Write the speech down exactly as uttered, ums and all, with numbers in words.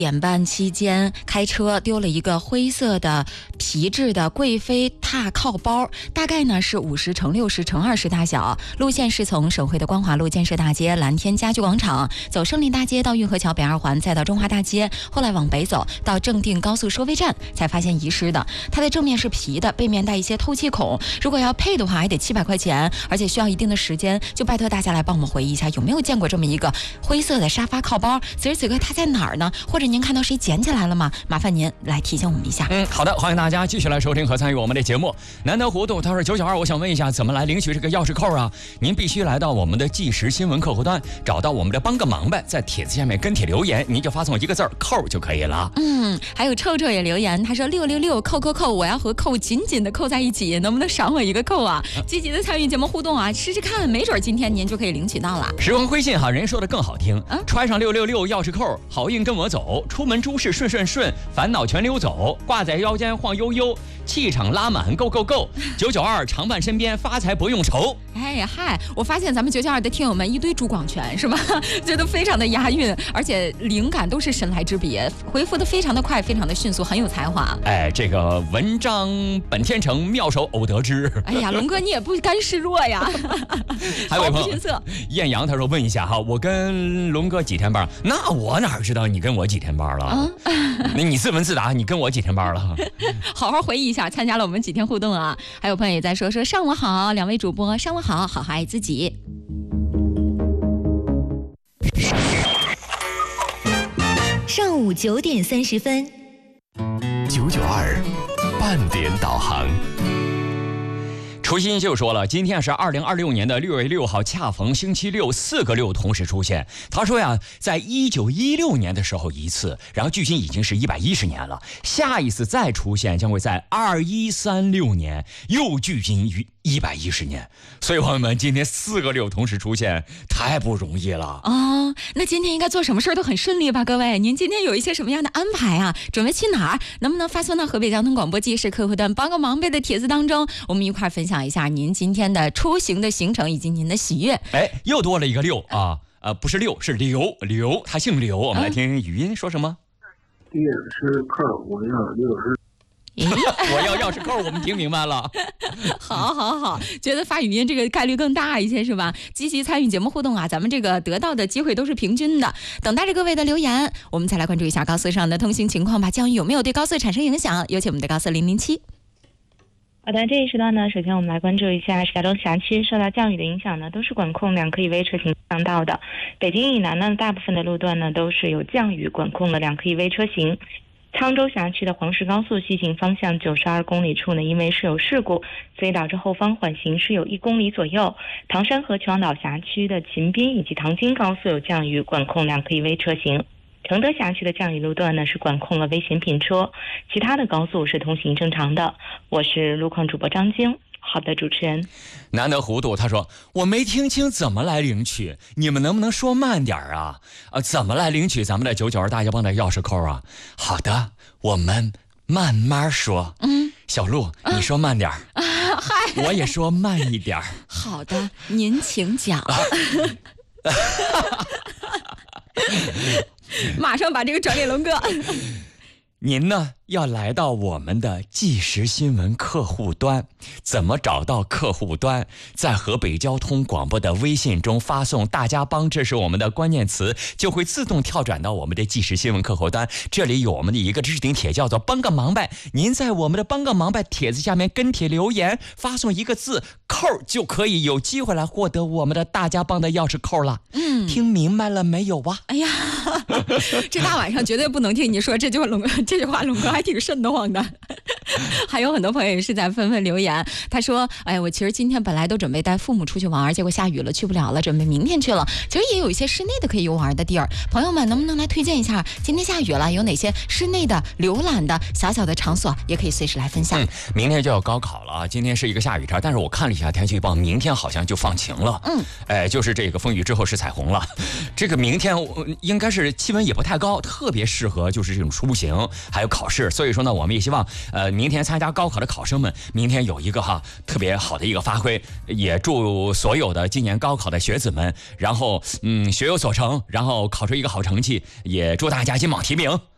点半期间开车丢了一个灰色的皮质的贵妃踏靠包，大概呢是五十乘六十乘二十大小，路线是从省会的光华路建设大街蓝天家具广场走胜利大街到运河桥北二环，再到中华大街，后来往北走到正定高速收费站才发现遗失的。它的正面是皮的，背面带一些透气孔，如果要配的话还得七百块钱，而且需要一定的时间，就拜托大家来帮我们回忆一下，有没有见过这么一个灰色的沙发靠包？此时此刻它在哪儿呢？或者您看到谁捡起来了吗？麻烦您来提醒我们一下。 嗯，好的，欢迎大家继续来收听和参与我们的节目。难得糊涂，他说九九二，我想问一下，怎么来领取这个钥匙扣啊？您必须来到我们的即时新闻客户端，找到我们的帮个忙呗，在帖子下面跟帖留言，您就发送一个字儿扣就可以了。 嗯，还有臭臭也留言，他说六六六扣扣扣，我要和扣紧紧的扣在一起，能不能赏我一个扣啊？积极的参与节目互动啊，试试看，没准今天您就可以领取到了。 时光灰信哈，人说的更好听，啊、揣上六六六钥匙扣，好运跟我走，出门诸事顺顺顺，烦恼全溜走，挂在腰间晃悠悠，气场拉满 ，Go Go Go！ 九九二常伴身边，发财不用愁。 哎呀嗨，我发现咱们九九二的听友们一堆朱广权是吧？觉得非常的押韵，而且灵感都是神来之笔，回复的非常的快，非常的迅速，很有才华。 哎，这个文章本天成，妙手偶得之。 哎呀，龙哥你也不甘示弱呀。 还有一朋友艳阳，他说问一下哈，我跟龙哥几天班？那我哪知道你跟我几天班了？啊、那你自问自答，你跟我几天班了？ 好好回忆一下，参加了我们几天互动啊。还有朋友也在说说上午好，两位主播上午好，好好爱自己。 上午九点三十分， 九九二半点导航。 初心就说了，今天是二零二六年的六月六号，恰逢星期六，四个六同时出现。他说呀，在一九一六年的时候一次，然后距今已经是一百一十年了。下一次再出现将会在二一三六年，又距今于一百一十年。所以朋友们，今天四个六同时出现，太不容易了哦。那今天应该做什么事都很顺利吧？各位，您今天有一些什么样的安排啊？准备去哪儿？能不能发送到河北交通广播即时客户端帮个忙呗的帖子当中，我们一块分享一下您今天的出行的行程以及您的喜悦。 哎，又多了一个六啊，呃，不是六，是刘刘，他姓刘。我们来听语音说什么？ 钥匙扣，我要钥匙。 我要钥匙扣，我们听明白了。 好好好，觉得发语音这个概率更大一些是吧？积极参与节目互动啊，咱们这个得到的机会都是平均的。等待着各位的留言，我们再来关注一下高速上的通行情况吧。降雨有没有对高速产生影响？有请我们的高速零零七。 好的，这一时段呢，首先我们来关注一下石家庄辖区受到降雨的影响呢，都是管控两可以微车行向道的。北京以南呢，大部分的路段呢都是有降雨管控的两可以微车行。沧州辖区的黄石高速西行方向九十二公里处呢，因为是有事故，所以导致后方缓行是有一公里左右。唐山和秦皇岛辖区的秦滨以及唐京高速有降雨管控两可以微车行。承德辖区的降雨路段呢是管控了危险品车，其他的高速是通行正常的。我是路况主播张晶。好的，主持人。 难得糊涂，他说我没听清怎么来领取，你们能不能说慢点啊？啊，怎么来领取咱们的九九二大家帮的钥匙扣啊？好的，我们慢慢说。嗯，小鹿，嗯、你说慢点。啊，嗨，我也说慢一点。 好的，您请讲。啊马上把这个转给龙哥。 您呢要来到我们的即时新闻客户端，怎么找到客户端？在河北交通广播的微信中发送大家帮，这是我们的关键词，就会自动跳转到我们的即时新闻客户端。这里有我们的一个置顶帖，叫做帮个忙呗。您在我们的帮个忙呗帖子下面跟帖留言，发送一个字扣，就可以有机会来获得我们的大家帮的钥匙扣了。嗯，听明白了没有啊？ 哎呀，这大晚上绝对不能听你说这句话，龙这句话龙哥还挺瘆得慌的。还有很多朋友也是在纷纷留言，他说哎，我其实今天本来都准备带父母出去玩，结果下雨了去不了了，准备明天去了。其实也有一些室内的可以游玩的地儿，朋友们能不能来推荐一下今天下雨了有哪些室内的浏览的小小的场所，也可以随时来分享。 嗯，明天就要高考了啊，今天是一个下雨天，但是我看了一下天气预报，明天好像就放晴了。嗯，哎，就是这个风雨之后是彩虹了。这个明天应该是气温也不太高，特别适合就是这种出行还有考试。所以说呢，我们也希望呃明天参加高考的考生们明天有一个哈特别好的一个发挥，也祝所有的今年高考的学子们然后嗯学有所成，然后考出一个好成绩，也祝大家金榜题名。